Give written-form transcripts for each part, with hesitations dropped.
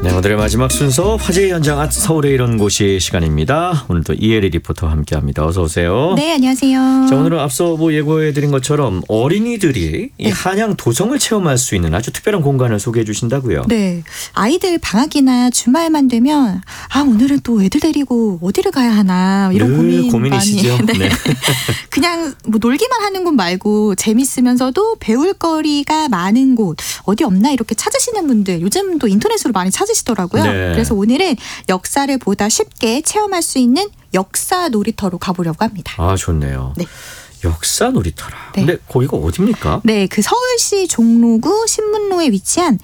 네, 오늘의 마지막 순서 화제의 현장 서울의 이런 곳이 시간입니다. 오늘도 이혜리 리포터와 함께합니다. 어서 오세요. 네, 안녕하세요. 자, 오늘은 앞서 예고해드린 것처럼 어린이들이 이 한양 도성을 체험할 수 있는 아주 특별한 공간을 소개해 주신다고요. 네, 아이들 방학이나 주말만 되면 오늘은 또 애들 데리고 어디를 가야 하나 이런 고민이시죠. 많이. 네. 그냥 놀기만 하는 곳 말고 재밌으면서도 배울 거리가 많은 곳 어디 없나 이렇게 찾으시는 분들 요즘도 인터넷으로 많이 찾으시더라고요. 네. 그래서 오늘은 역사를 보다 쉽게 체험할 수 있는 역사 놀이터로 가보려고 합니다. 아, 좋네요. 네. 역사 놀이터라. 네. 근데 거기가 어디입니까? 네, 그 서울시 종로구 신문로에 위치한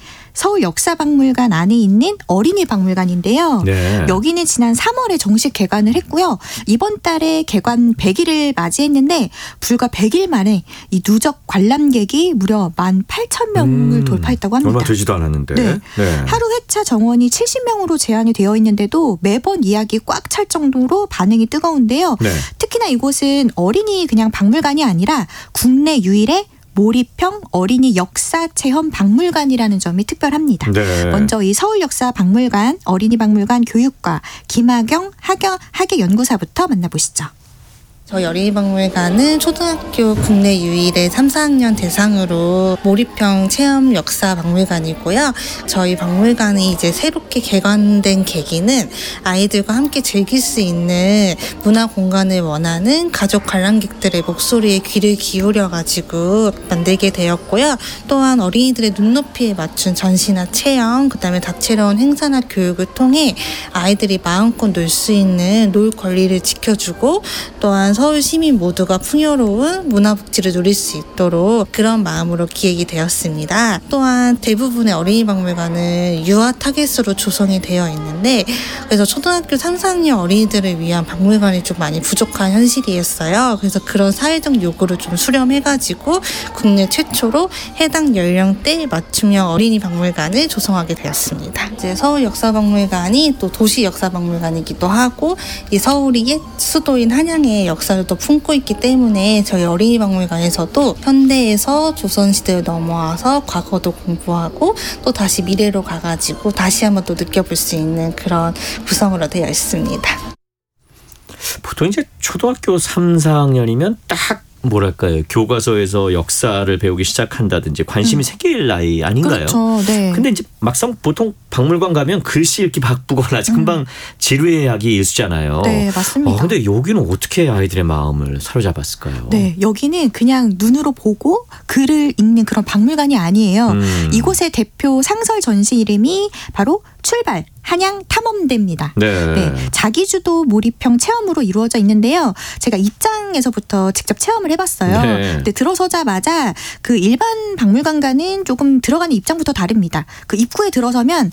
서울역사박물관 안에 있는 어린이 박물관인데요. 네. 여기는 지난 3월에 정식 개관을 했고요. 이번 달에 개관 100일을 맞이했는데 불과 100일 만에 이 누적 관람객이 무려 18,000명을 돌파했다고 합니다. 얼마 되지도 않았는데. 네. 하루 회차 정원이 70명으로 제한이 되어 있는데도 매번 예약이 꽉 찰 정도로 반응이 뜨거운데요. 네. 특히나 이곳은 어린이 그냥 박물관이 아니라 국내 유일의 몰입형 어린이 역사체험 박물관이라는 점이 특별합니다. 네. 먼저 이 서울역사박물관 어린이박물관 교육과 김하경 학예연구사부터 만나보시죠. 저희 어린이박물관은 초등학교 국내 유일의 3, 4학년 대상으로 몰입형 체험 역사 박물관이고요. 저희 박물관이 이제 새롭게 개관된 계기는 아이들과 함께 즐길 수 있는 문화 공간을 원하는 가족 관람객들의 목소리에 귀를 기울여가지고 만들게 되었고요. 또한 어린이들의 눈높이에 맞춘 전시나 체험, 그다음에 다채로운 행사나 교육을 통해 아이들이 마음껏 놀 수 있는 놀 권리를 지켜주고 또한 서울 시민 모두가 풍요로운 문화복지를 누릴 수 있도록 그런 마음으로 기획이 되었습니다. 또한 대부분의 어린이 박물관은 유아 타겟으로 조성이 되어 있는데 그래서 초등학교 3, 4학년 어린이들을 위한 박물관이 좀 많이 부족한 현실이었어요. 그래서 그런 사회적 요구를 좀 수렴해가지고 국내 최초로 해당 연령대 맞춤형 어린이 박물관을 조성하게 되었습니다. 이제 서울역사박물관이 또 도시역사박물관이기도 하고 이 서울이 옛 수도인 한양의 역사를 또 품고 있기 때문에 저희 어린이 박물관에서도 현대에서 조선시대를 넘어와서 과거도 공부하고 또 다시 미래로 가가지고 다시 한번 또 느껴볼 수 있는 그런 구성으로 되어 있습니다. 보통 이제 초등학교 3, 4학년이면 딱 뭐랄까요, 교과서에서 역사를 배우기 시작한다든지 관심이 생길 나이 아닌가요? 그렇죠. 네. 근데 이제 막상 보통 박물관 가면 글씨 읽기 바쁘거나 금방 지루해하기 일쑤잖아요. 네, 맞습니다. 근데 여기는 어떻게 아이들의 마음을 사로잡았을까요? 네, 여기는 그냥 눈으로 보고 글을 읽는 그런 박물관이 아니에요. 이곳의 대표 상설 전시 이름이 바로 출발 한양 탐험대입니다. 네. 자기주도 몰입형 체험으로 이루어져 있는데요. 제가 입장에서부터 직접 체험을 해봤어요. 네. 근데 들어서자마자 그 일반 박물관과는 조금 들어가는 입장부터 다릅니다. 그 입구에 들어서면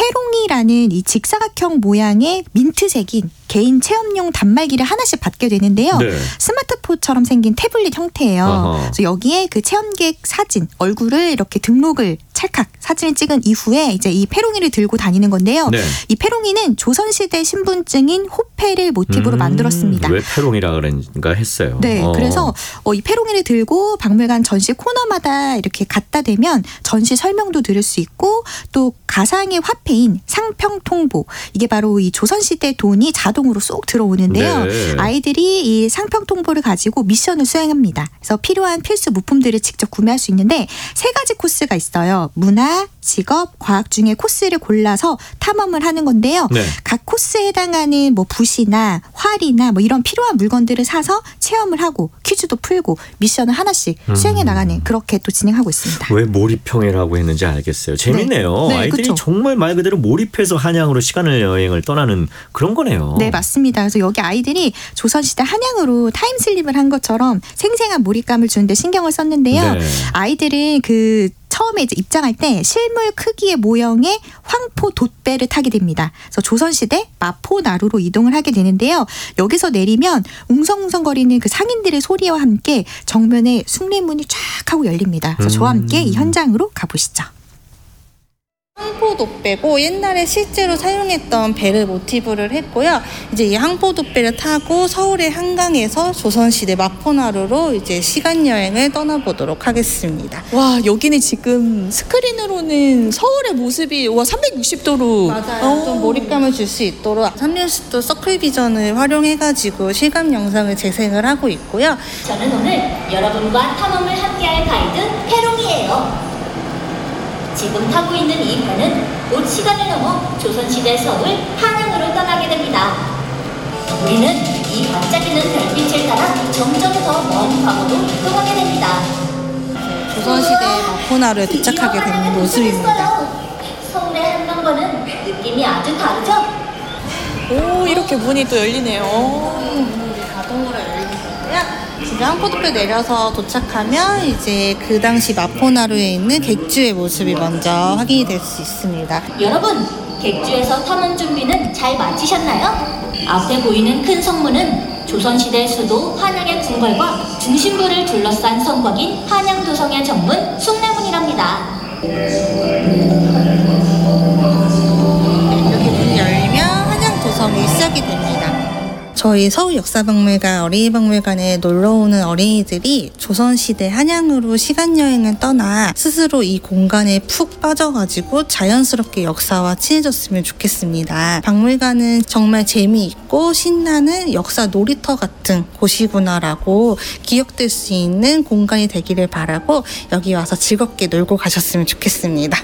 페롱이라는 이 직사각형 모양의 민트색인 개인 체험용 단말기를 하나씩 받게 되는데요. 네. 스마트폰처럼 생긴 태블릿 형태예요. 어허. 그래서 여기에 그 체험객 사진, 얼굴을 이렇게 등록을 찰칵 사진을 찍은 이후에 이제 이 페롱이를 들고 다니는 건데요. 네. 이 페롱이는 조선시대 신분증인 호패를 모티브로 만들었습니다. 왜 페롱이라 그런가 했어요. 네, 그래서 이 페롱이를 들고 박물관 전시 코너마다 이렇게 갖다 대면 전시 설명도 들을 수 있고 또 가상의 화폐인 상평통보, 이게 바로 이 조선시대 돈이 자동으로 쏙 들어오는데요. 네. 아이들이 이 상평통보를 가지고 미션을 수행합니다. 그래서 필요한 필수 물품들을 직접 구매할 수 있는데 3가지 코스가 있어요. 문화, 직업, 과학 중에 코스를 골라서 탐험을 하는 건데요. 네. 각 코스에 해당하는 뭐 붓이나 활이나 뭐 이런 필요한 물건들을 사서 체험을 하고 퀴즈도 풀고 미션을 하나씩 수행해 나가는, 그렇게 또 진행하고 있습니다. 왜 몰입형이라고 했는지 알겠어요. 재밌네요. 네, 아이들이 그쵸. 정말 말 그대로 몰입해서 한양으로 시간을 여행을 떠나는 그런 거네요. 네, 맞습니다. 그래서 여기 아이들이 조선시대 한양으로 타임슬립을 한 것처럼 생생한 몰입감을 주는데 신경을 썼는데요. 네. 아이들은 그 처음에 이제 입장할 때 실물 크기의 모형의 황포 돛배를 타게 됩니다. 그래서 조선시대 마포나루로 이동을 하게 되는데요. 여기서 내리면 웅성웅성거리는 그 상인들의 소리와 함께 정면에 숭례문이 쫙 하고 열립니다. 그래서 저와 함께 이 현장으로 가보시죠. 항포도배고 옛날에 실제로 사용했던 배를 모티브를 했고요. 이제 이 항포도배를 타고 서울의 한강에서 조선시대 마포나루로 이제 시간 여행을 떠나보도록 하겠습니다. 와, 여기는 지금 스크린으로는 서울의 모습이 360도로. 맞아요. 좀 몰입감을 줄 수 있도록 360도 서클 비전을 활용해가지고 실감 영상을 재생을 하고 있고요. 저는 오늘 여러분과 탐험을 함께할 가이드 해롱이에요. 지금 타고 있는 이 배는 곧 시간을 넘어 조선시대 서울 한양으로 떠나게 됩니다. 우리는 이 반짝이는 별빛을 따라 점점 더 먼 과거로 이동하게 됩니다. 조선시대 마포나루에 도착하게 된 모습입니다. 서울의 한강과는 느낌이 아주 다르죠? 오, 이렇게 문이 또 열리네요. 문이 자동으로 열리고요. 이제 항포도배 내려서 도착하면 이제 그 당시 마포나루에 있는 객주의 모습이 먼저 확인이 될 수 있습니다. 여러분, 객주에서 탐험 준비는 잘 마치셨나요? 앞에 보이는 큰 성문은 조선시대 수도 한양의 궁궐과 중심부를 둘러싼 성곽인 한양도성의 정문 숭례문이랍니다. 이렇게 문이 열리면 한양도성이 시작이 됩니다. 저희 서울역사박물관 어린이박물관에 놀러오는 어린이들이 조선시대 한양으로 시간여행을 떠나 스스로 이 공간에 푹 빠져가지고 자연스럽게 역사와 친해졌으면 좋겠습니다. 박물관은 정말 재미있고 신나는 역사 놀이터 같은 곳이구나라고 기억될 수 있는 공간이 되기를 바라고 여기 와서 즐겁게 놀고 가셨으면 좋겠습니다.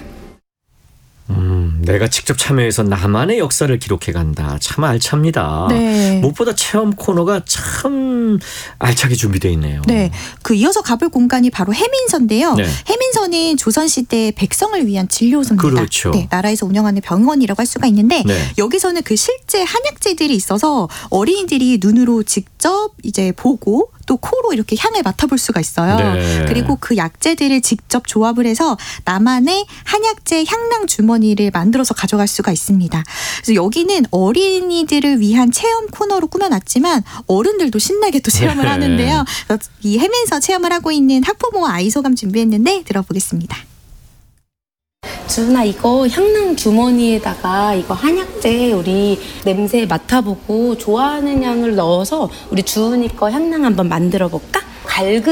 내가 직접 참여해서 나만의 역사를 기록해 간다. 참 알찹니다. 네. 무엇보다 체험 코너가 참 알차게 준비되어 있네요. 네, 그 이어서 가볼 공간이 바로 해민서인데요. 네. 해민서는 조선시대 백성을 위한 진료소입니다. 그렇죠. 네, 나라에서 운영하는 병원이라고 할 수가 있는데 네. 여기서는 그 실제 한약재들이 있어서 어린이들이 눈으로 직접 이제 보고 또 코로 이렇게 향을 맡아볼 수가 있어요. 네. 그리고 그 약재들을 직접 조합을 해서 나만의 한약재 향낭 주머니를 만들어서 가져갈 수가 있습니다. 그래서 여기는 어린이들을 위한 체험 코너로 꾸며놨지만 어른들도 신나게 또 체험을 네. 하는데요. 그래서 이 해면서 체험을 하고 있는 학부모와 아이 소감 준비했는데 들어보겠습니다. 주은아, 이거 향낭 주머니에다가 이거 한약재 우리 냄새 맡아보고 좋아하는 향을 넣어서 우리 주은이 거 향낭 한번 만들어 볼까? 갈근